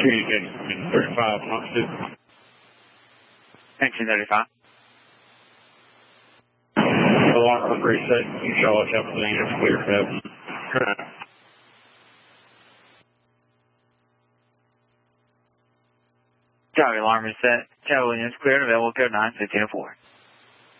Communicating 35, Mach 2. 1935. Alarm reset. Charlotte Captain, it's clear for heaven. Charlie, alarm reset. Charlie, is clear, available code 9, 1504.